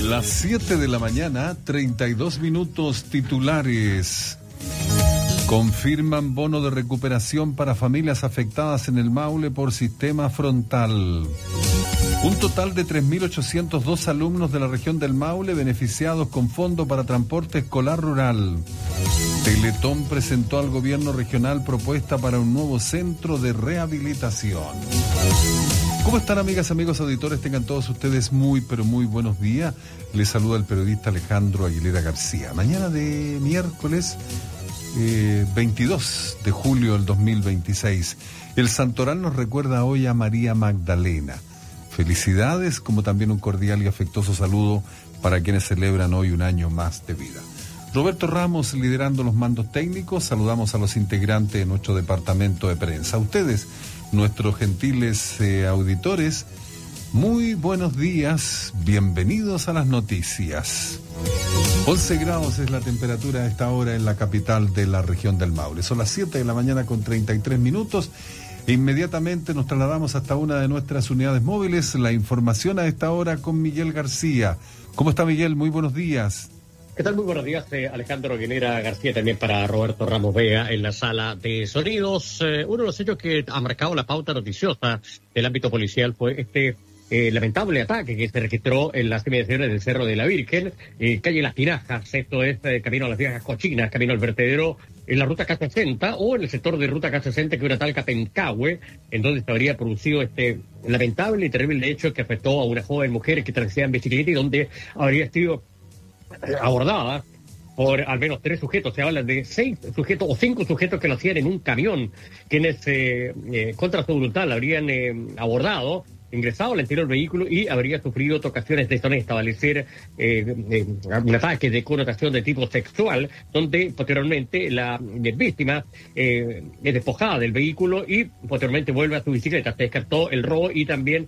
Las 7 de la mañana, 32 minutos. Titulares. Confirman bono de recuperación para familias afectadas en el Maule por sistema frontal. Un total de 3.802 alumnos de la región del Maule beneficiados con fondo para transporte escolar rural. Teletón presentó al gobierno regional propuesta para un nuevo centro de rehabilitación. ¿Cómo están, amigas, amigos, auditores? Tengan todos ustedes muy, pero muy buenos días. Les saluda el periodista Alejandro Aguilera García. Mañana de miércoles 22 de julio del 2026. El santoral nos recuerda hoy a María Magdalena. Felicidades, como también un cordial y afectuoso saludo para quienes celebran hoy un año más de vida. Roberto Ramos liderando los mandos técnicos. Saludamos a los integrantes de nuestro departamento de prensa. A ustedes, nuestros gentiles auditores, muy buenos días, bienvenidos a las noticias. 11 grados es la temperatura a esta hora en la capital de la región del Maule. Son las 7 de la mañana con 33 minutos. E inmediatamente nos trasladamos hasta una de nuestras unidades móviles. La información a esta hora con Miguel García. ¿Cómo está, Miguel? Muy buenos días. ¿Qué tal? Muy buenos días, Alejandro Aguilera García, también para Roberto Ramos Vega en la sala de sonidos. Uno de los hechos que ha marcado la pauta noticiosa del ámbito policial fue este lamentable ataque que se registró en las inmediaciones del Cerro de la Virgen, calle Las Tinajas, esto es camino a las Viejas Cochinas, camino al vertedero en la ruta K60 o en el sector de ruta K60 que una tal Capencahue, en donde se habría producido este lamentable y terrible hecho que afectó a una joven mujer que transitaba en bicicleta y donde habría sido abordada por al menos 3 sujetos. Se habla de 6 sujetos o 5 sujetos que lo hacían en un camión, quienes contra su voluntad la habrían abordado, ingresado al interior del vehículo y habría sufrido tocaciones deshonestas, al ser un ataque de connotación de tipo sexual, donde posteriormente la víctima es despojada del vehículo y posteriormente vuelve a su bicicleta. Se descartó el robo y también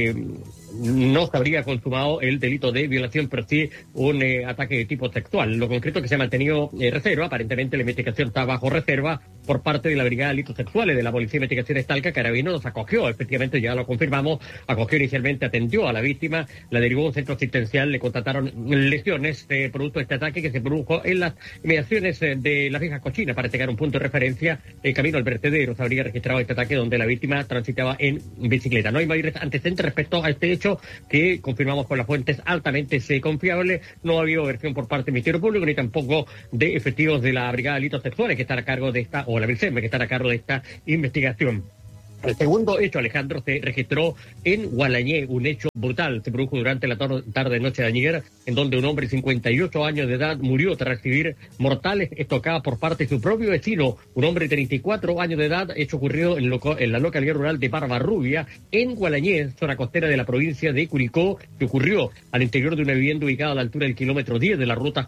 no se habría consumado el delito de violación, pero sí un ataque de tipo sexual. Lo concreto es que se ha mantenido reserva. Aparentemente la investigación está bajo reserva por parte de la Brigada de Delitos Sexuales de la Policía de Investigaciones Talca. Carabineros nos acogió, efectivamente ya lo confirmamos, acogió inicialmente, atendió a la víctima, la derivó a un centro asistencial, le constataron lesiones producto de este ataque que se produjo en las inmediaciones de las Viejas Cochinas. Para llegar a un punto de referencia, el camino al vertedero se habría registrado este ataque donde la víctima transitaba en bicicleta. No hay mayores antecedentes respecto a este hecho que confirmamos con las fuentes altamente confiables. No ha habido versión por parte del Ministerio Público ni tampoco de efectivos de la Brigada de Delitos Sexuales que están a cargo de esta, o la BRICEM que están a cargo de esta investigación. El segundo hecho, Alejandro, se registró en Gualañé, un hecho brutal. Se produjo durante la tarde-noche de ayer, en donde un hombre de 58 años de edad murió tras recibir mortales estocadas por parte de su propio vecino, un hombre de 34 años de edad. Hecho ocurrido en la localidad rural de Barbarrubia, en Gualañé, zona costera de la provincia de Curicó, que ocurrió al interior de una vivienda ubicada a la altura del kilómetro 10 de la ruta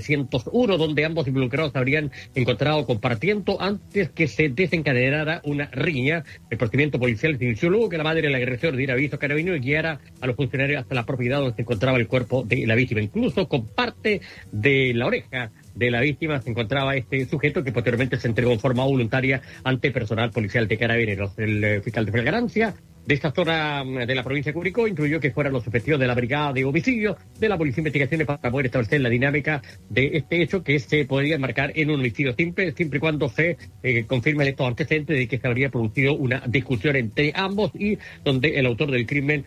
J701, donde ambos involucrados se habrían encontrado compartiendo antes que se desencadenara una riña. El procedimiento policial se inició luego que la madre del agresor diera aviso a Carabineros y guiara a los funcionarios hasta la propiedad donde se encontraba el cuerpo de la víctima. Incluso con parte de la oreja de la víctima se encontraba este sujeto que posteriormente se entregó en forma voluntaria ante personal policial de Carabineros. El fiscal de flagrancia de esta zona de la provincia de Curicó incluyó que fueran los efectivos de la Brigada de Homicidio de la Policía de Investigaciones para poder establecer la dinámica de este hecho que se podría enmarcar en un homicidio simple, siempre y cuando se confirmen estos antecedentes de que se habría producido una discusión entre ambos y donde el autor del crimen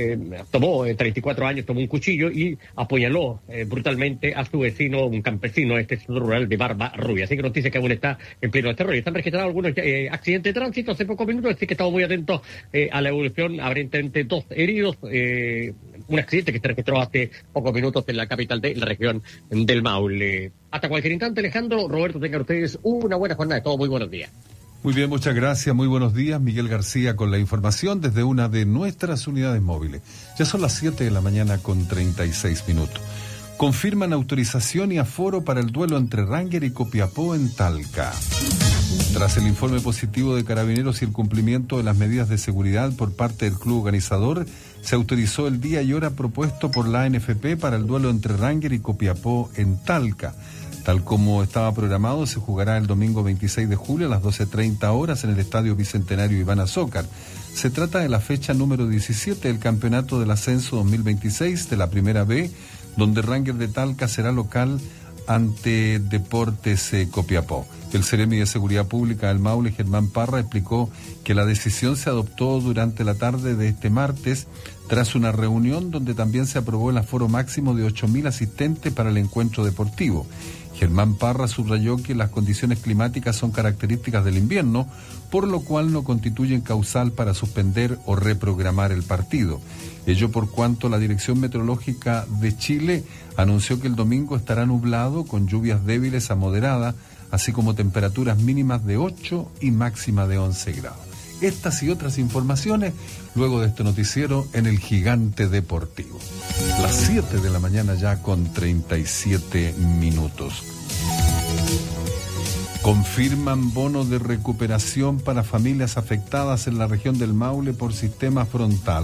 tomó 34 años, tomó un cuchillo y apuñaló brutalmente a su vecino, un campesino, este sector rural de Barbarrubia. Así que nos dice que aún está en pleno terror. Y están registrados algunos accidentes de tránsito hace pocos minutos, así que estamos muy atentos a la evolución. Aparentemente 2 heridos, un accidente que se registró hace pocos minutos en la capital de la región del Maule. Hasta cualquier instante, Alejandro, Roberto, tengan ustedes una buena jornada de todos. Muy buenos días. Muy bien, muchas gracias, muy buenos días. Miguel García con la información desde una de nuestras unidades móviles. Ya son las 7 de la mañana con 36 minutos. Confirman autorización y aforo para el duelo entre Ranger y Copiapó en Talca. Tras el informe positivo de Carabineros y el cumplimiento de las medidas de seguridad por parte del club organizador, se autorizó el día y hora propuesto por la ANFP para el duelo entre Ranger y Copiapó en Talca. Tal como estaba programado, se jugará el domingo 26 de julio a las 12:30 horas en el Estadio Bicentenario Iván Azócar. Se trata de la fecha número 17 del Campeonato del Ascenso 2026 de la Primera B, donde Rangers de Talca será local ante Deportes Copiapó. El Seremi de Seguridad Pública del Maule, Germán Parra, explicó que la decisión se adoptó durante la tarde de este martes tras una reunión donde también se aprobó el aforo máximo de 8.000 asistentes para el encuentro deportivo. Germán Parra subrayó que las condiciones climáticas son características del invierno, por lo cual no constituyen causal para suspender o reprogramar el partido. Ello por cuanto la Dirección Meteorológica de Chile anunció que el domingo estará nublado con lluvias débiles a moderadas, así como temperaturas mínimas de 8 y máxima de 11 grados. Estas y otras informaciones luego de este noticiero en el Gigante Deportivo. Las 7 de la mañana ya con 37 minutos. Confirman bono de recuperación para familias afectadas en la región del Maule por sistema frontal.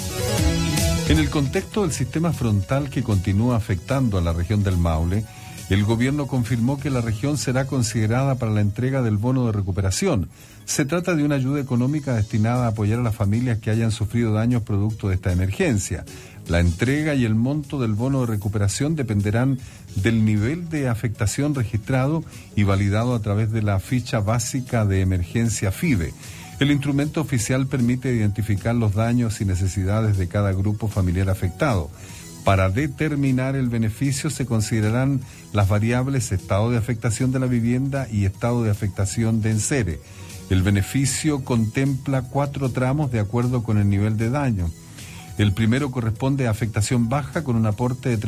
En el contexto del sistema frontal que continúa afectando a la región del Maule, el gobierno confirmó que la región será considerada para la entrega del bono de recuperación. Se trata de una ayuda económica destinada a apoyar a las familias que hayan sufrido daños producto de esta emergencia. La entrega y el monto del bono de recuperación dependerán del nivel de afectación registrado y validado a través de la ficha básica de emergencia FIBE. El instrumento oficial permite identificar los daños y necesidades de cada grupo familiar afectado. Para determinar el beneficio se considerarán las variables estado de afectación de la vivienda y estado de afectación de enseres. El beneficio contempla 4 tramos de acuerdo con el nivel de daño. El primero corresponde a afectación baja con un aporte de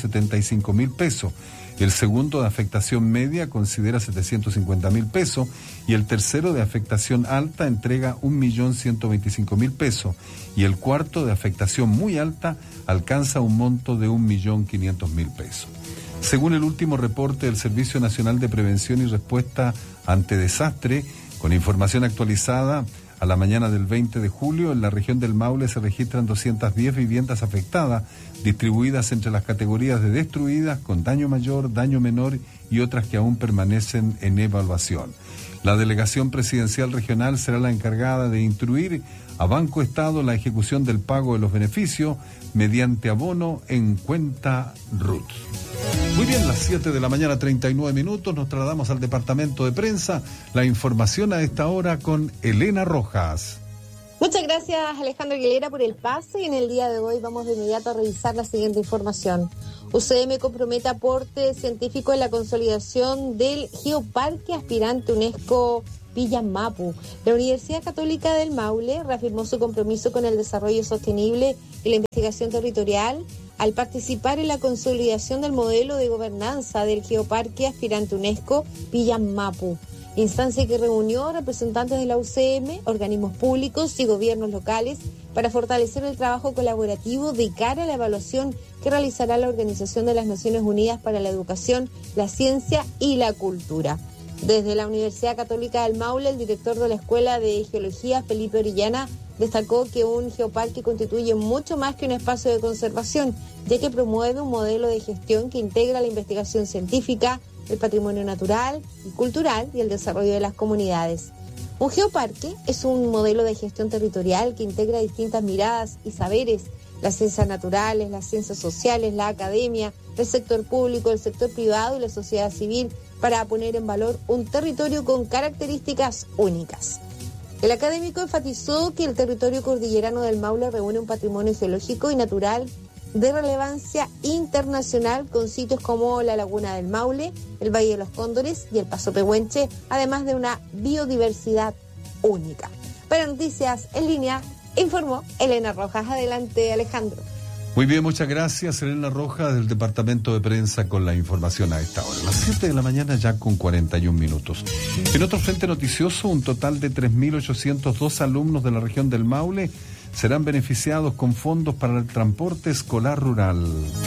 375.000 pesos. El segundo de afectación media considera 750.000 pesos y el tercero de afectación alta entrega 1.125.000 pesos y el cuarto de afectación muy alta alcanza un monto de 1.500.000 pesos. Según el último reporte del Servicio Nacional de Prevención y Respuesta ante Desastre, con información actualizada a la mañana del 20 de julio, en la región del Maule se registran 210 viviendas afectadas, distribuidas entre las categorías de destruidas, con daño mayor, daño menor y otras que aún permanecen en evaluación. La delegación presidencial regional será la encargada de instruir a Banco Estado la ejecución del pago de los beneficios mediante abono en cuenta RUT. Muy bien, las 7 de la mañana, 39 minutos, nos trasladamos al departamento de prensa. La información a esta hora con Elena Rojas. Muchas gracias, Alejandro Aguilera, por el pase, y en el día de hoy vamos de inmediato a revisar la siguiente información. UCM compromete aporte científico en la consolidación del Geoparque Aspirante UNESCO Villa Mapu. La Universidad Católica del Maule reafirmó su compromiso con el desarrollo sostenible y la investigación territorial al participar en la consolidación del modelo de gobernanza del Geoparque Aspirante UNESCO Villa Mapu, instancia que reunió representantes de la UCM, organismos públicos y gobiernos locales para fortalecer el trabajo colaborativo de cara a la evaluación que realizará la Organización de las Naciones Unidas para la Educación, la Ciencia y la Cultura. Desde la Universidad Católica del Maule, el director de la Escuela de Geología, Felipe Orellana, destacó que un geoparque constituye mucho más que un espacio de conservación, ya que promueve un modelo de gestión que integra la investigación científica, el patrimonio natural y cultural y el desarrollo de las comunidades. Un geoparque es un modelo de gestión territorial que integra distintas miradas y saberes, las ciencias naturales, las ciencias sociales, la academia, el sector público, el sector privado y la sociedad civil, para poner en valor un territorio con características únicas. El académico enfatizó que el territorio cordillerano del Maule reúne un patrimonio geológico y natural de relevancia internacional, con sitios como la Laguna del Maule, el Valle de los Cóndores y el Paso Pehuenche, además de una biodiversidad única. Para Noticias en Línea, informó Elena Rojas. Adelante, Alejandro. Muy bien, muchas gracias, Elena Rojas, del Departamento de Prensa, con la información a esta hora. Las 7 de la mañana ya con 41 minutos. En otro frente noticioso, un total de 3.802 alumnos de la región del Maule serán beneficiados con fondos para el transporte escolar rural.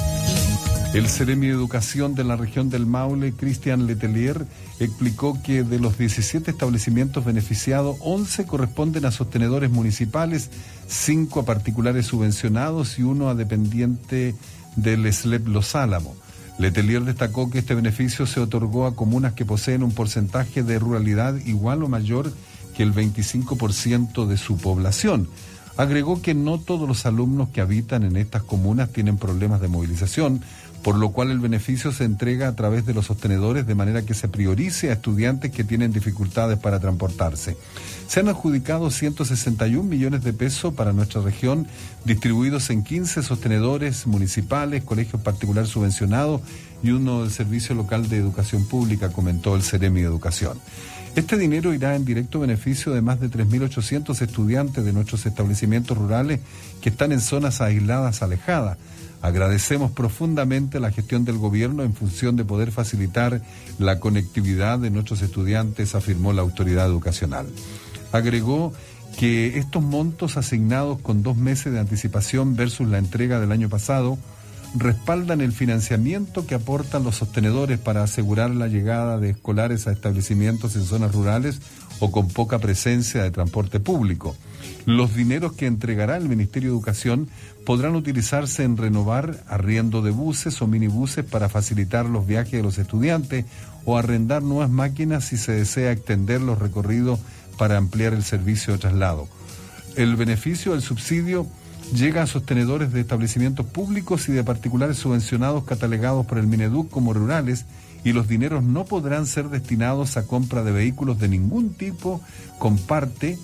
El Seremi de Educación de la región del Maule, Cristian Letelier, explicó que de los 17 establecimientos beneficiados, 11 corresponden a sostenedores municipales, 5 a particulares subvencionados y 1 a dependiente del SLEP Los Álamos. Letelier destacó que este beneficio se otorgó a comunas que poseen un porcentaje de ruralidad igual o mayor que el 25% de su población. Agregó que no todos los alumnos que habitan en estas comunas tienen problemas de movilización, por lo cual el beneficio se entrega a través de los sostenedores de manera que se priorice a estudiantes que tienen dificultades para transportarse. Se han adjudicado 161 millones de pesos para nuestra región, distribuidos en 15 sostenedores municipales, colegios particulares subvencionados y uno del Servicio Local de Educación Pública, comentó el Ceremi de Educación. Este dinero irá en directo beneficio de más de 3.800 estudiantes de nuestros establecimientos rurales que están en zonas aisladas, alejadas. Agradecemos profundamente la gestión del gobierno en función de poder facilitar la conectividad de nuestros estudiantes, afirmó la autoridad educacional. Agregó que estos montos asignados con 2 meses de anticipación versus la entrega del año pasado respaldan el financiamiento que aportan los sostenedores para asegurar la llegada de escolares a establecimientos en zonas rurales o con poca presencia de transporte público. Los dineros que entregará el Ministerio de Educación podrán utilizarse en renovar arriendo de buses o minibuses para facilitar los viajes de los estudiantes o arrendar nuevas máquinas si se desea extender los recorridos para ampliar el servicio de traslado. El beneficio del subsidio llega a sostenedores de establecimientos públicos y de particulares subvencionados catalogados por el Mineduc como rurales, y los dineros no podrán ser destinados a compra de vehículos de ningún tipo con parte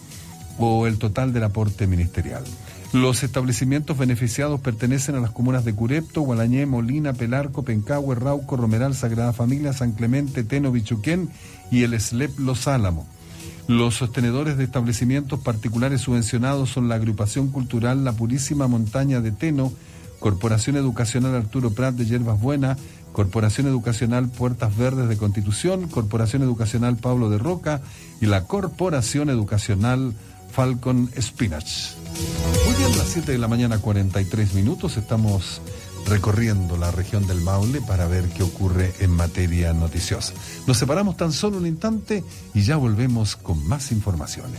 o el total del aporte ministerial. Los establecimientos beneficiados pertenecen a las comunas de Curepto, Gualañé, Molina, Pelarco, Pencahue, Rauco, Romeral, Sagrada Familia, San Clemente, Teno, Bichuquén y el SLEP Los Álamos. Los sostenedores de establecimientos particulares subvencionados son la Agrupación Cultural La Purísima Montaña de Teno, Corporación Educacional Arturo Prat de Yerbas Buenas, Corporación Educacional Puertas Verdes de Constitución, Corporación Educacional Pablo de Roca y la Corporación Educacional Falcon Spinach. Muy bien, las 7 de la mañana, 43 minutos, estamos recorriendo la región del Maule para ver qué ocurre en materia noticiosa. Nos separamos tan solo un instante y ya volvemos con más informaciones.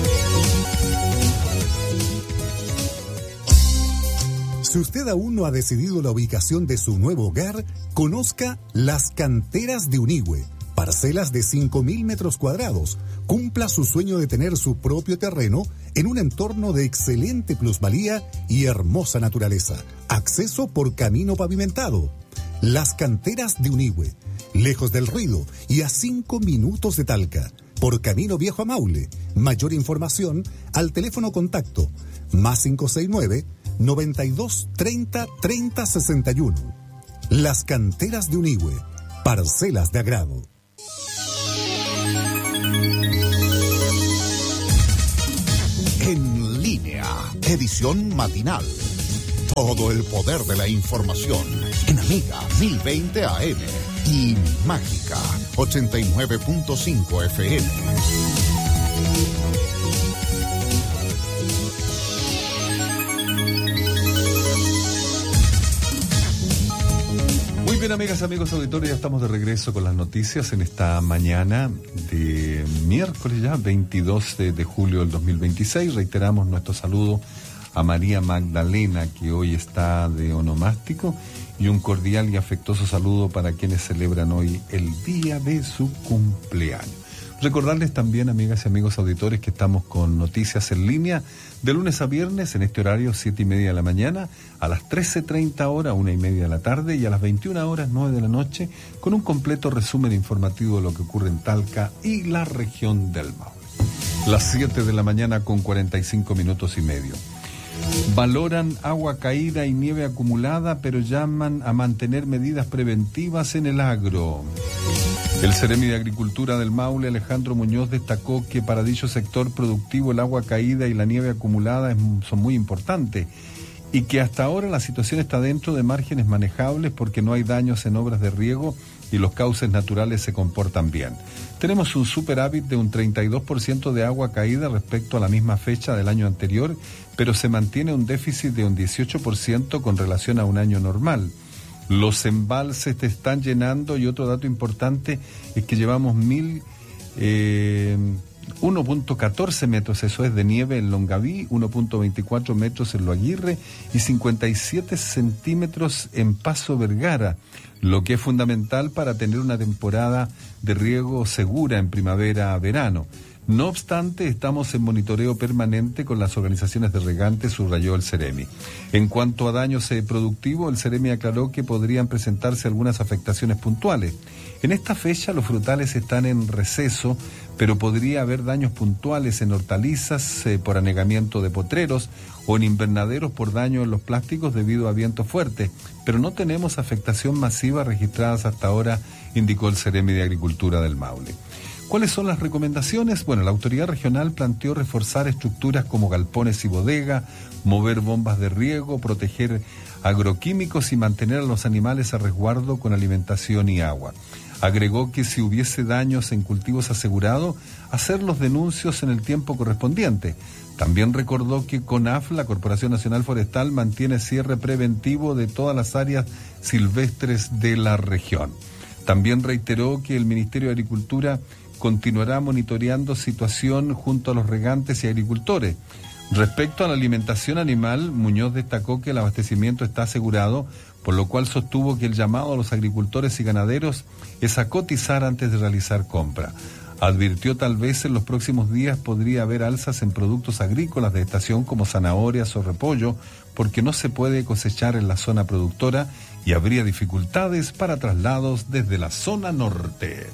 Si usted aún no ha decidido la ubicación de su nuevo hogar, conozca Las Canteras de Unigüe. Parcelas de 5.000 metros cuadrados. Cumpla su sueño de tener su propio terreno en un entorno de excelente plusvalía y hermosa naturaleza. Acceso por camino pavimentado. Las Canteras de Unigüe. Lejos del ruido y a 5 minutos de Talca. Por camino viejo a Maule. Mayor información al teléfono contacto +569 92 30 30 61. Las Canteras de Unigüe. Parcelas de agrado. En línea, edición matinal. Todo el poder de la información en Amiga 1020 AM y Mágica 89.5 FM. Muy bien, amigas, amigos auditores, ya estamos de regreso con las noticias en esta mañana de miércoles ya, 22 de julio del 2026. Reiteramos nuestro saludo a María Magdalena, que hoy está de onomástico, y un cordial y afectuoso saludo para quienes celebran hoy el día de su cumpleaños. Recordarles también, amigas y amigos auditores, que estamos con noticias en línea de lunes a viernes en este horario, 7:30 de la mañana, a las 13:30 horas, 1:30 de la tarde, y a las 21 horas, 9 de la noche, con un completo resumen informativo de lo que ocurre en Talca y la región del Maule. Las 7 de la mañana con 45 minutos y medio. Valoran agua caída y nieve acumulada, pero llaman a mantener medidas preventivas en el agro. El Ceremi de Agricultura del Maule, Alejandro Muñoz, destacó que para dicho sector productivo el agua caída y la nieve acumulada son muy importantes y que hasta ahora la situación está dentro de márgenes manejables porque no hay daños en obras de riego y los cauces naturales se comportan bien. Tenemos un superávit de un 32% de agua caída respecto a la misma fecha del año anterior, pero se mantiene un déficit de un 18% con relación a un año normal. Los embalses te están llenando y otro dato importante es que llevamos 1.14 metros, eso es, de nieve en Longaví, 1.24 metros en Lo Aguirre y 57 centímetros en Paso Vergara, lo que es fundamental para tener una temporada de riego segura en primavera-verano. No obstante, estamos en monitoreo permanente con las organizaciones de regantes, subrayó el Ceremi. En cuanto a daños productivos, el Ceremi aclaró que podrían presentarse algunas afectaciones puntuales. En esta fecha los frutales están en receso, pero podría haber daños puntuales en hortalizas por anegamiento de potreros o en invernaderos por daño en los plásticos debido a viento fuerte, pero no tenemos afectación masiva registradas hasta ahora, indicó el Ceremi de Agricultura del Maule. ¿Cuáles son las recomendaciones? Bueno, la autoridad regional planteó reforzar estructuras como galpones y bodega, mover bombas de riego, proteger agroquímicos y mantener a los animales a resguardo con alimentación y agua. Agregó que si hubiese daños en cultivos asegurados, hacer los denuncios en el tiempo correspondiente. También recordó que CONAF, la Corporación Nacional Forestal, mantiene cierre preventivo de todas las áreas silvestres de la región. También reiteró que el Ministerio de Agricultura continuará monitoreando situación junto a los regantes y agricultores. Respecto a la alimentación animal, Muñoz destacó que el abastecimiento está asegurado, por lo cual sostuvo que el llamado a los agricultores y ganaderos es a cotizar antes de realizar compra. Advirtió tal vez en los próximos días podría haber alzas en productos agrícolas de estación como zanahorias o repollo, porque no se puede cosechar en la zona productora y habría dificultades para traslados desde la zona norte.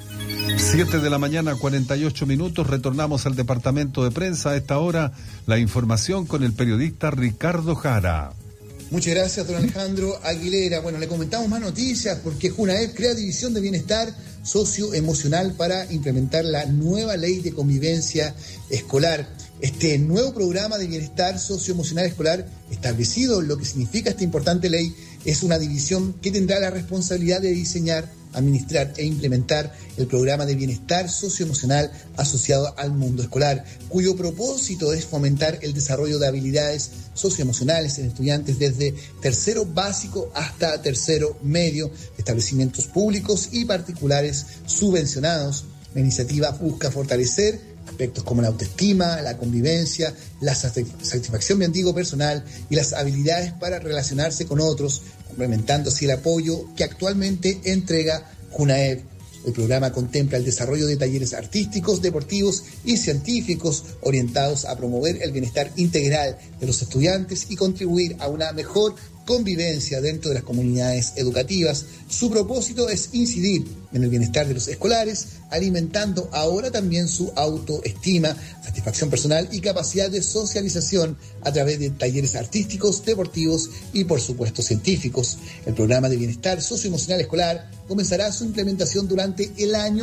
7 de la mañana, 48 minutos, retornamos al departamento de prensa. A esta hora, la información con el periodista Ricardo Jara. Muchas gracias, don Alejandro Aguilera. Bueno, le comentamos más noticias porque Junaep crea división de bienestar socioemocional para implementar la nueva ley de convivencia escolar. Este nuevo programa de bienestar socioemocional escolar establecido, lo que significa esta importante ley, es una división que tendrá la responsabilidad de diseñar, administrar e implementar el programa de bienestar socioemocional asociado al mundo escolar, cuyo propósito es fomentar el desarrollo de habilidades socioemocionales en estudiantes desde tercero básico hasta tercero medio, establecimientos públicos y particulares subvencionados. La iniciativa busca fortalecer aspectos como la autoestima, la convivencia, la satisfacción, bien digo, personal y las habilidades para relacionarse con otros, complementando así el apoyo que actualmente entrega Junaep. El programa contempla el desarrollo de talleres artísticos, deportivos y científicos orientados a promover el bienestar integral de los estudiantes y contribuir a una mejor convivencia dentro de las comunidades educativas. Su propósito es incidir en el bienestar de los escolares, alimentando ahora también su autoestima, satisfacción personal y capacidad de socialización a través de talleres artísticos, deportivos y, por supuesto, científicos. El programa de bienestar socioemocional escolar comenzará su implementación durante el año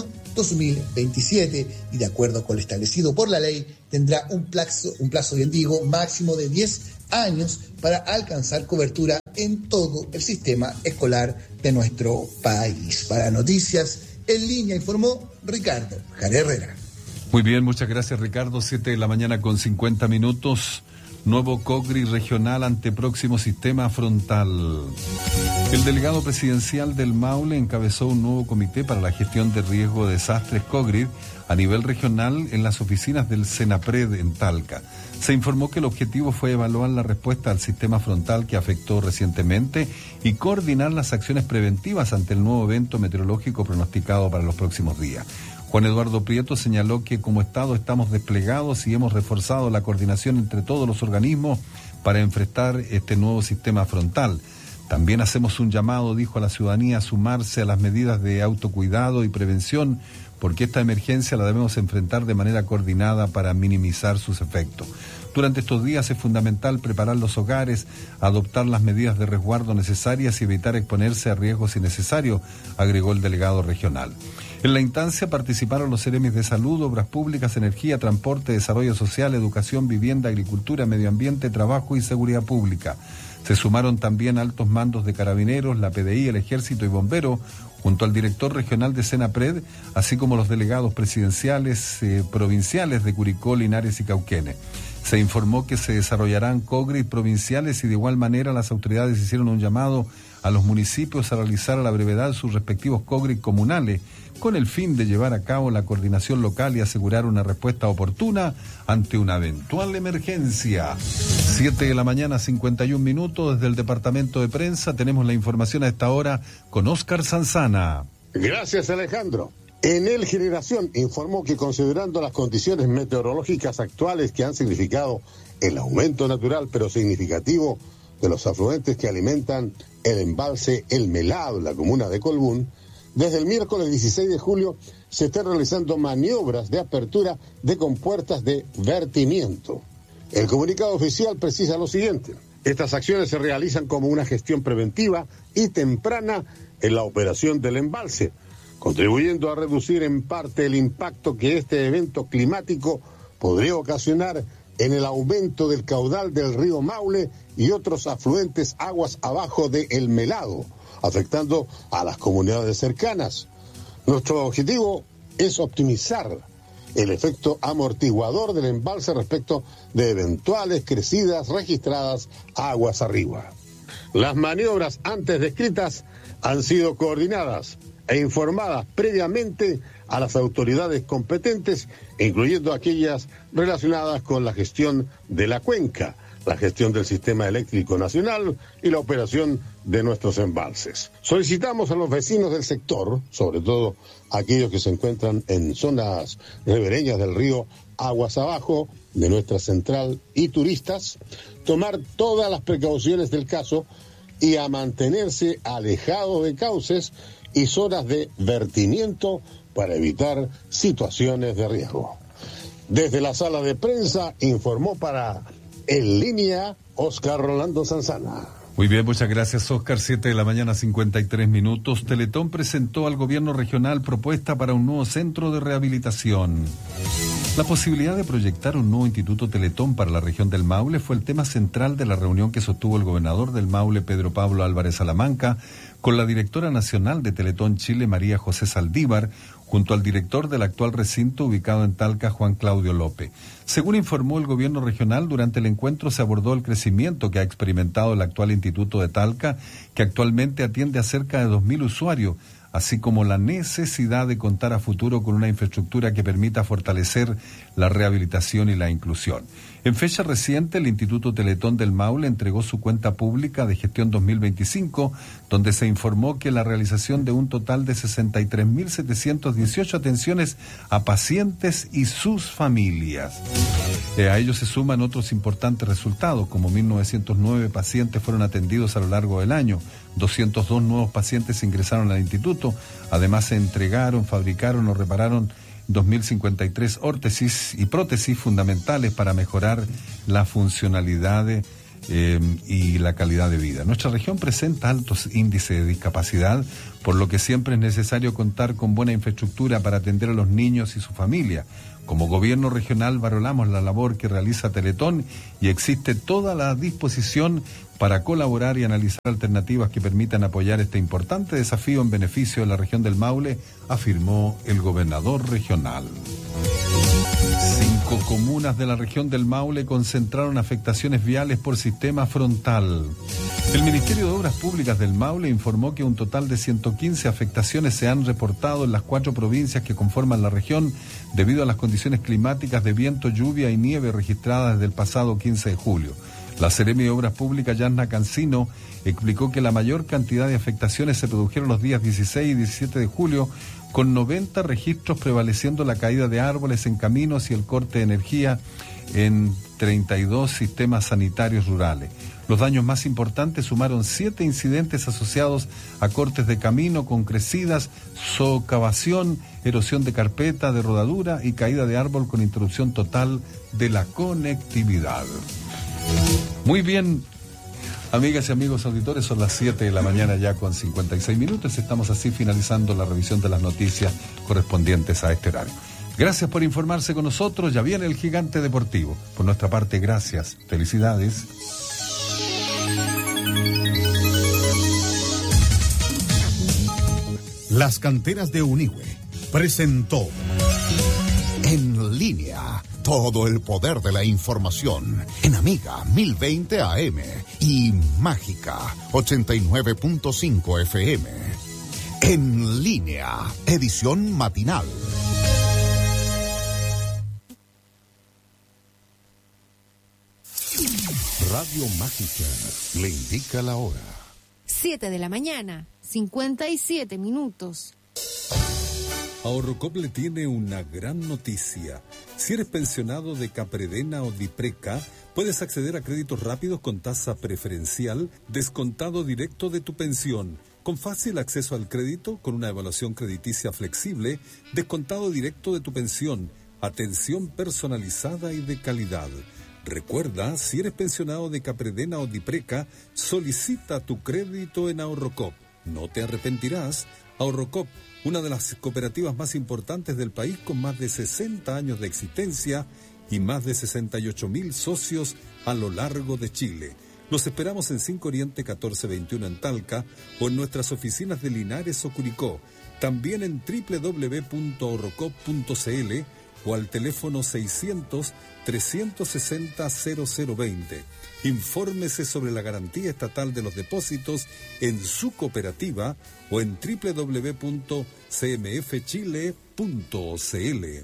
2027 y, de acuerdo con lo establecido por la ley, tendrá un plazo bien digo, máximo de 10 años para alcanzar cobertura en todo el sistema escolar de nuestro país. Para Noticias en Línea informó Ricardo Jara Herrera. Muy bien, muchas gracias, Ricardo. 7 de la mañana con 50 minutos. Nuevo COGRI regional ante próximo sistema frontal. El delegado presidencial del Maule encabezó un nuevo comité para la gestión de riesgo de desastres COGRI a nivel regional en las oficinas del Senapred en Talca. Se informó que el objetivo fue evaluar la respuesta al sistema frontal que afectó recientemente y coordinar las acciones preventivas ante el nuevo evento meteorológico pronosticado para los próximos días. Juan Eduardo Prieto señaló que como Estado estamos desplegados y hemos reforzado la coordinación entre todos los organismos para enfrentar este nuevo sistema frontal. También hacemos un llamado, dijo, a la ciudadanía a sumarse a las medidas de autocuidado y prevención, porque esta emergencia la debemos enfrentar de manera coordinada para minimizar sus efectos. Durante estos días es fundamental preparar los hogares, adoptar las medidas de resguardo necesarias y evitar exponerse a riesgos innecesarios, agregó el delegado regional. En la instancia participaron los seremis de salud, obras públicas, energía, transporte, desarrollo social, educación, vivienda, agricultura, medio ambiente, trabajo y seguridad pública. Se sumaron también altos mandos de carabineros, la PDI, el ejército y bomberos, junto al director regional de Senapred, así como los delegados presidenciales provinciales de Curicó, Linares y Cauquenes. Se informó que se desarrollarán COGRI provinciales y de igual manera las autoridades hicieron un llamado a los municipios a realizar a la brevedad sus respectivos COGRI comunales, con el fin de llevar a cabo la coordinación local y asegurar una respuesta oportuna ante una eventual emergencia. 7 de la mañana, 51 minutos, desde el departamento de prensa tenemos la información a esta hora con Óscar Sanzana. Gracias, Alejandro. Enel Generación informó que, considerando las condiciones meteorológicas actuales que han significado el aumento natural pero significativo de los afluentes que alimentan el embalse El Melado en la comuna de Colbún, desde el miércoles 16 de julio se están realizando maniobras de apertura de compuertas de vertimiento. El comunicado oficial precisa lo siguiente: estas acciones se realizan como una gestión preventiva y temprana en la operación del embalse, contribuyendo a reducir en parte el impacto que este evento climático podría ocasionar en el aumento del caudal del río Maule y otros afluentes aguas abajo de El Melado, afectando a las comunidades cercanas. Nuestro objetivo es optimizar el efecto amortiguador del embalse respecto de eventuales crecidas registradas aguas arriba. Las maniobras antes descritas han sido coordinadas e informadas previamente a las autoridades competentes, incluyendo aquellas relacionadas con la gestión de la cuenca, la gestión del sistema eléctrico nacional y la operación de nuestros embalses. Solicitamos a los vecinos del sector, sobre todo aquellos que se encuentran en zonas ribereñas del río aguas abajo de nuestra central y turistas, tomar todas las precauciones del caso y a mantenerse alejados de cauces y zonas de vertimiento para evitar situaciones de riesgo. Desde la sala de prensa informó para En Línea Oscar Rolando Sanzana. Muy bien, muchas gracias, Oscar. 7 de la mañana, 53 minutos. Teletón presentó al gobierno regional propuesta para un nuevo centro de rehabilitación. La posibilidad de proyectar un nuevo instituto Teletón para la región del Maule fue el tema central de la reunión que sostuvo el gobernador del Maule, Pedro Pablo Álvarez Salamanca, con la directora nacional de Teletón Chile, María José Saldívar, junto al director del actual recinto ubicado en Talca, Juan Claudio López. Según informó el gobierno regional, durante el encuentro se abordó el crecimiento que ha experimentado el actual instituto de Talca, que actualmente atiende a cerca de 2.000 usuarios, así como la necesidad de contar a futuro con una infraestructura que permita fortalecer la rehabilitación y la inclusión. En fecha reciente, el Instituto Teletón del Maule entregó su cuenta pública de gestión 2025, donde se informó que la realización de un total de 63.718 atenciones a pacientes y sus familias. A ellos se suman otros importantes resultados, como 1.909 pacientes fueron atendidos a lo largo del año, 202 nuevos pacientes ingresaron al instituto, además se entregaron, fabricaron o repararon 2.053 órtesis y prótesis fundamentales para mejorar la funcionalidad y la calidad de vida. Nuestra región presenta altos índices de discapacidad, por lo que siempre es necesario contar con buena infraestructura para atender a los niños y su familia. Como gobierno regional valoramos la labor que realiza Teletón y existe toda la disposición para colaborar y analizar alternativas que permitan apoyar este importante desafío en beneficio de la región del Maule, afirmó el gobernador regional. 5 comunas de la región del Maule concentraron afectaciones viales por sistema frontal. El Ministerio de Obras Públicas del Maule informó que un total de 115 afectaciones se han reportado en las 4 provincias que conforman la región debido a las condiciones climáticas de viento, lluvia y nieve registradas desde el pasado 15 de julio. La Seremi de Obras Públicas, Yasna Cancino, explicó que la mayor cantidad de afectaciones se produjeron los días 16 y 17 de julio, con 90 registros prevaleciendo la caída de árboles en caminos y el corte de energía en 32 sistemas sanitarios rurales. Los daños más importantes sumaron 7 incidentes asociados a cortes de camino con crecidas, socavación, erosión de carpeta, de rodadura y caída de árbol con interrupción total de la conectividad. Muy bien, amigas y amigos auditores, son las 7 de la mañana ya con 56 minutos. Estamos así finalizando la revisión de las noticias correspondientes a este horario. Gracias por informarse con nosotros. Ya viene el Gigante Deportivo. Por nuestra parte, gracias. Felicidades. Las Canteras de Unigüe presentó En Línea. Todo el poder de la información en Amiga 1020 AM y Mágica 89.5 FM. En Línea, edición matinal. Radio Mágica le indica la hora. 7 de la mañana, 57 minutos. Ahorrocop le tiene una gran noticia. Si eres pensionado de Capredena o Dipreca, puedes acceder a créditos rápidos con tasa preferencial, descontado directo de tu pensión, con fácil acceso al crédito, con una evaluación crediticia flexible, descontado directo de tu pensión, atención personalizada y de calidad. Recuerda, si eres pensionado de Capredena o Dipreca, solicita tu crédito en Ahorrocop. No te arrepentirás. Ahorrocop, una de las cooperativas más importantes del país, con más de 60 años de existencia y más de 68.000 socios a lo largo de Chile. Los esperamos en 5 Oriente 1421 en Talca o en nuestras oficinas de Linares o Curicó. También en www.ahorrocop.cl o al teléfono 600-360-0020. Infórmese sobre la garantía estatal de los depósitos en su cooperativa o en www.cmfchile.cl.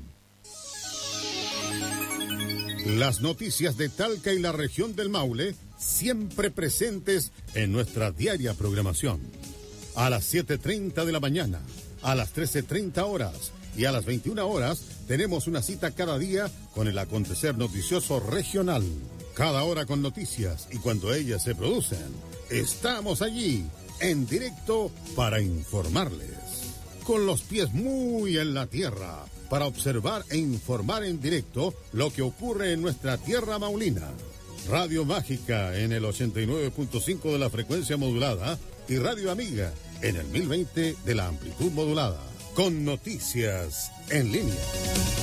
Las noticias de Talca y la región del Maule siempre presentes en nuestra diaria programación. A las 7:30 de la mañana, a las 13:30 horas y a las 21 horas tenemos una cita cada día con el acontecer noticioso regional. Cada hora con noticias y cuando ellas se producen, estamos allí, en directo, para informarles. Con los pies muy en la tierra, para observar e informar en directo lo que ocurre en nuestra tierra maulina. Radio Mágica en el 89.5 de la frecuencia modulada y Radio Amiga en el 1020 de la amplitud modulada. Con noticias en línea.